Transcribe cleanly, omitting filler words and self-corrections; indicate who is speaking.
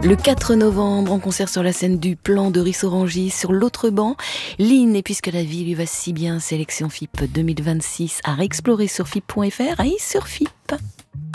Speaker 1: Le 4 novembre, en concert sur la scène du Plan de Rissorangis. Sur l'autre banc, Lynn, et puisque la vie lui va si bien, sélection FIP 2026 à réexplorer sur FIP.fr et sur FIP.